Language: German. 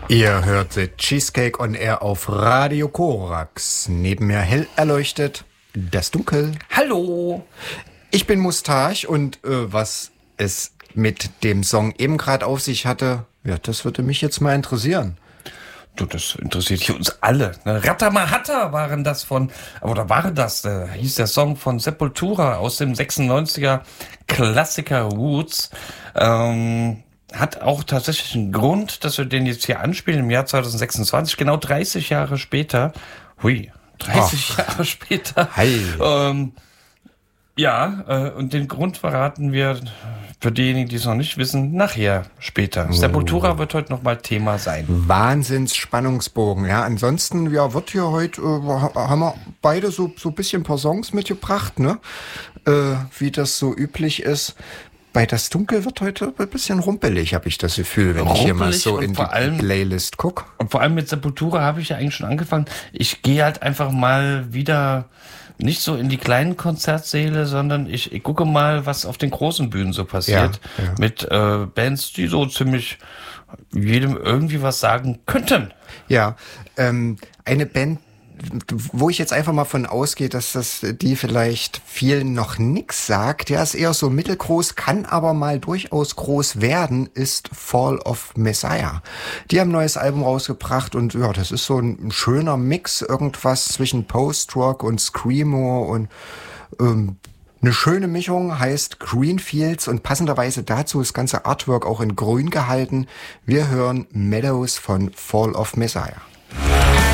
Ihr hört The Cheesecake on Air auf Radio Korax. Neben mir hell erleuchtet das Dunkel. Hallo! Ich bin Mustache und was es mit dem Song eben gerade auf sich hatte, ja, das würde mich jetzt mal interessieren. Du, das interessiert hier uns alle. Ne? Ratamahatta waren das hieß der Song von Sepultura aus dem 96er Klassiker Roots. Hat auch tatsächlich einen Grund, dass wir den jetzt hier anspielen im Jahr 2026, genau 30 Jahre später. Hui, 30 Jahre später. Hi. Und den Grund verraten wir für diejenigen, die es noch nicht wissen, nachher später. Sepultura wird heute nochmal Thema sein. Wahnsinns-Spannungsbogen. Ja, ansonsten, ja, wird hier heute, haben wir beide so ein bisschen ein paar Songs mitgebracht, ne? Wie das so üblich ist. Bei Das Dunkel wird heute ein bisschen rumpelig, habe ich das Gefühl, wenn ich hier mal so in die Playlist gucke. Und vor allem mit Sepultura habe ich ja eigentlich schon angefangen. Ich gehe halt einfach mal wieder nicht so in die kleinen Konzertsäle, sondern ich gucke mal, was auf den großen Bühnen so passiert. Ja. Mit Bands, die so ziemlich jedem irgendwie was sagen könnten. Ja, eine Band, wo ich jetzt einfach mal von ausgehe, dass die vielleicht vielen noch nix sagt, ja, ist eher so mittelgroß, kann aber mal durchaus groß werden, ist Fall of Messiah. Die haben ein neues Album rausgebracht und ja, das ist so ein schöner Mix, irgendwas zwischen Post-Rock und Screamo und eine schöne Mischung, heißt Greenfields und passenderweise dazu das ganze Artwork auch in grün gehalten. Wir hören Meadows von Fall of Messiah.